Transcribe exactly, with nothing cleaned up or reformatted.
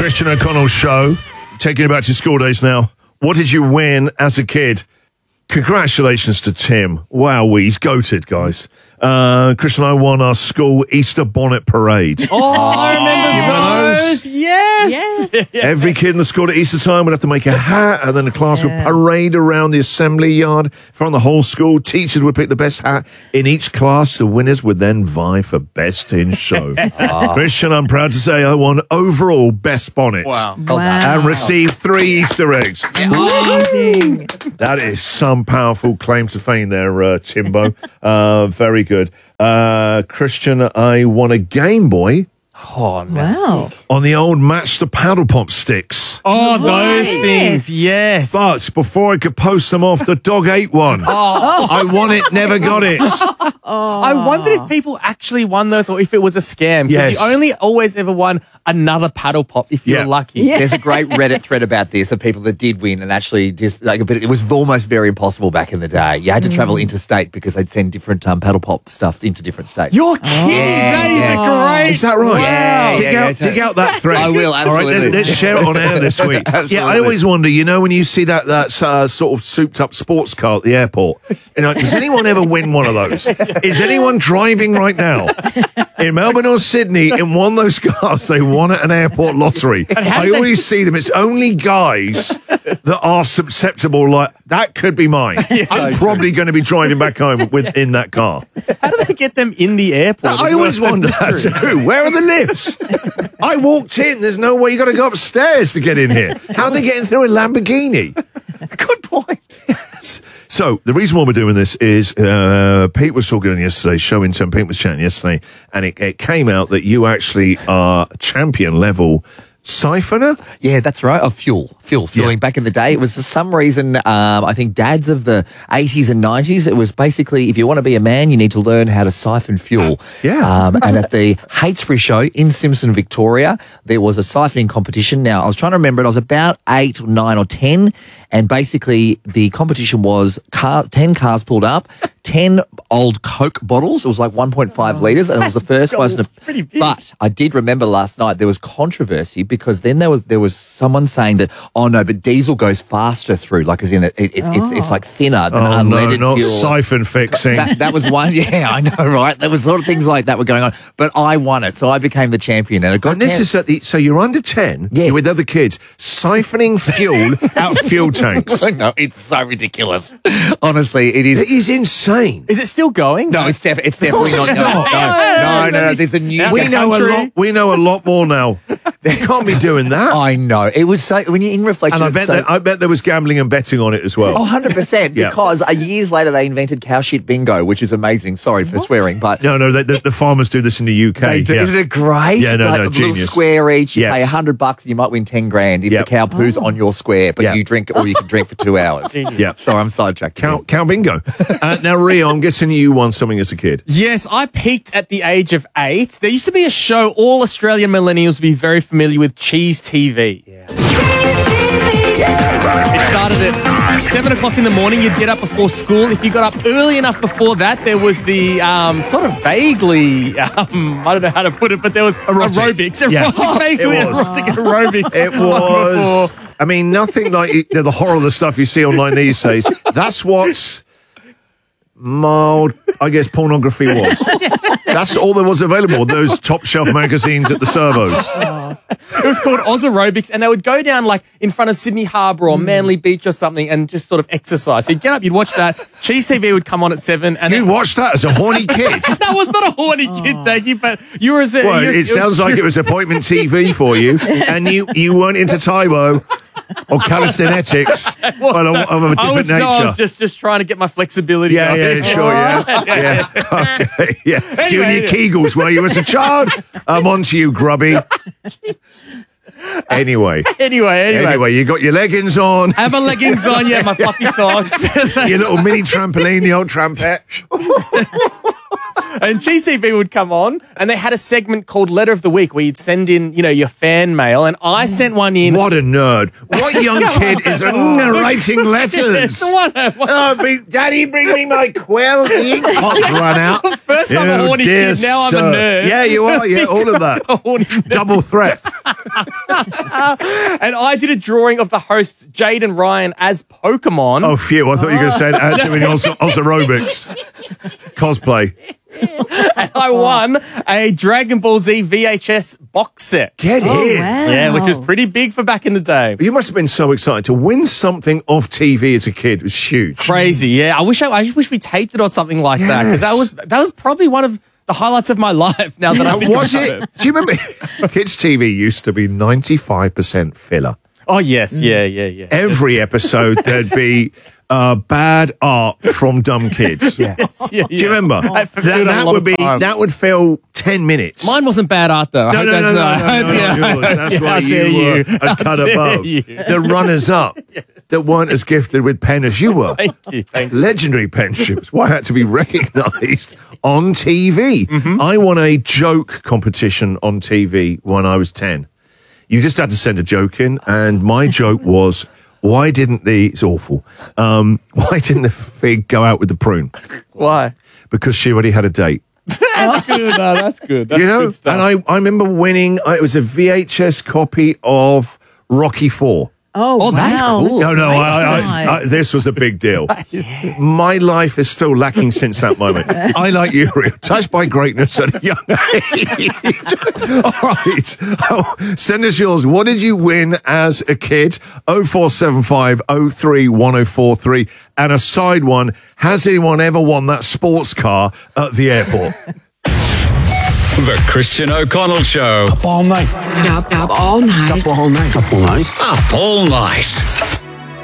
Christian O'Connell Show. Taking you back to school days now. What did you win as a kid? Congratulations to Tim. Wow, he's goated, guys. Uh, Chris and I won our school Easter bonnet parade. Oh, I remember those? those. Yes. Yes. Every kid in the school at Easter time would have to make a hat, and then the class Yeah. would parade around the assembly yard from the whole school. Teachers would pick the best hat in each class. The winners would then vie for best in show. Christian, I'm proud to say I won overall best bonnet. Wow. Wow. And received three Easter eggs. Amazing. That is some powerful claim to fame there, uh, Timbo. uh, very good. Uh, Christian, I won a Game Boy Oh, man. Wow. on the old Match the Paddle Pop sticks. Oh, those Yes. things. Yes. But before I could post them off, the dog ate one. I won it, never got it. I wondered if people actually won those or if it was a scam. 'Cause Yes. You only always ever won another paddle pop if you're Yeah. lucky. Yeah. There's a great Reddit thread about this of people that did win and actually just like a bit. It was almost very impossible back in the day. You had to travel interstate because they'd send different um, paddle pop stuff into different states. You're kidding. Yeah, that is yeah. a great. Is that right? Yeah, dig, yeah, out, yeah, dig totally. out that thread. I will, All right, absolutely. let's, let's share it on air this week. Yeah, I Absolutely. always wonder, you know, when you see that that uh, sort of souped up sports car at the airport, you know, does anyone ever win one of those? Is anyone driving right now in Melbourne or Sydney in one of those cars they won at an airport lottery? I always see them. It's only guys that are susceptible. Like that could be mine. I'm probably going to be driving back home with in that car. How do they get them in the airport? I always wonder that too. Where are the lifts? I walked in. There's no way you got to go upstairs to get in here. How are they getting through a Lamborghini? Good point. So the reason why we're doing this is uh, Pete was talking on yesterday's show. In turn, Pete was chatting yesterday, and it, it came out that you actually are champion level siphoner. Yeah, that's right. Of fuel, fuel, fueling. Yeah. Back in the day, it was for some reason. Um, I think dads of the eighties and nineties. It was basically if you want to be a man, you need to learn how to siphon fuel. Yeah. Um, and at the Heytesbury show in Simpson, Victoria, there was a siphoning competition. Now I was trying to remember it. I was about eight or nine or ten, and basically the competition was car, ten cars pulled up. ten old Coke bottles. It was like one point five litres, and it was the first person to... pretty big. But I did remember last night there was controversy because then there was there was someone saying that, oh no, but diesel goes faster through, like as in it, it, it, it's, it's like thinner than Oh no, unleaded not fuel. siphon fixing. That, that was one, yeah, I know, right? There was a lot of things like that were going on, but I won it, so I became the champion, and it got And this down- is at the, so you're under ten, Yeah. you're with other kids, siphoning fuel out of fuel tanks. I know, it's so ridiculous. Honestly, it It is. is insane. Is it still going? No, it's, def- it's definitely course not. it's No, not. no, no, no, no. There's a new. We know a country. lot. We know a lot more now. You can't be doing that. I know. It was so when you're in reflection. And I it's bet, so, that, I bet there was gambling and betting on it as well. Oh, one hundred percent. Yeah. Because uh, years later they invented cow shit bingo, which is amazing. Sorry for swearing, but No, no, the, the, the farmers do this in the U K. they do. yeah. Isn't it great? Yeah, no, like no, a little genius. square each. You Yes. pay a hundred bucks and you might win ten grand if Yep. the cow poos on your square, but Yeah. you drink or you can drink for two hours. Yeah. Sorry, I'm sidetracked. Cow, cow bingo. Uh, now, Rio, I'm guessing you won something as a kid. Yes, I peaked at the age of eight. There used to be a show all Australian millennials would be very familiar with, Cheese T V. It started at seven o'clock in the morning. You'd get up before school. If you got up early enough before that, there was the um, sort of vaguely, um, I don't know how to put it, but there was Erotic. aerobics. Yeah. Erotic, vaguely It was. erotic aerobics. It was, I mean, nothing like it- the horror of the stuff you see online these days. That's what's mild, I guess, pornography was. That's all there was available, those top shelf magazines at the servos. It was called Oz Aerobics, and they would go down like in front of Sydney Harbour or Manly Beach or something and just sort of exercise. So you'd get up, you'd watch that. Cheese T V would come on at seven, and You then, watched that as a horny kid. that was not a horny kid, thank you, but you were as a, Well, you- it you- sounds like it was appointment T V for you, and you, you weren't into Taibo or calisthenics well, of, of a different I was, nature. no, I was just, just trying to get my flexibility Yeah, going. yeah, sure, yeah. Yeah, okay, yeah. Doing your anyway. Kegels, were you, as a child? I'm on to you, grubby. Anyway, Anyway, anyway. anyway, you got your leggings on, Have my leggings on, yeah, my fluffy socks. your little mini trampoline, the old trampette. And Cheese T V would come on, and they had a segment called Letter of the Week where you'd send in, you know, your fan mail, and I sent one in. What a nerd. What young kid is writing letters? What a- what- Oh, be, Daddy, bring me my quill. The ink pot's run out. First I'm a Oh, horny dear kid, now I'm sir. a nerd. Yeah, you are. Yeah, all of that. Horny nerd. Double threat. And I did a drawing of the hosts, Jade and Ryan, as Pokemon. Oh, phew. I thought you were going to say uh, doing os- os- aerobics. Cosplay. And I won a Dragon Ball Z V H S box set. Get Oh, in. wow. Yeah, which was pretty big for back in the day. You must have been so excited to win something off T V as a kid. It was huge. Crazy, yeah. I wish I, I just wish we taped it or something like that, because that was that was probably one of the highlights of my life. Now that I Uh, think was about it? it. Do you remember? Kids T V used to be ninety-five percent filler. Oh yes, yeah, yeah, yeah. Every episode there'd be uh, bad art from dumb kids. yeah, yeah. Do you remember? That, that that would be that would fill ten minutes. Mine wasn't bad art though. I No, hope no, that's no, no, not- no, I no, hope- not yeah, yours. That's yeah, why how you dare were you. a How cut dare above. you. The runners up that weren't as gifted with pen as you were. Thank you, thank you. Legendary pensions. Why I had to be recognised on T V. Mm-hmm. I won a joke competition on T V when I was ten. You just had to send a joke in, and my joke was, why didn't the, it's awful, um, why didn't the fig go out with the prune? Why? Because she already had a date. That's good. No, that's good. That's You know, good stuff. and I, I remember winning, uh, it was a V H S copy of Rocky Four. Oh, Oh, that's wow. cool. No, no, I, I, I, Nice. I, this was a big deal. My life is still lacking since that moment. I, like you, Rio, touched by greatness at a young age. All right. Oh, send us yours. What did you win as a kid? oh four seven five oh three one oh four three. And a side one, has anyone ever won that sports car at the airport? The Christian O'Connell Show. Up all night. Up, up all night. Up all night. Up all night. Up all night.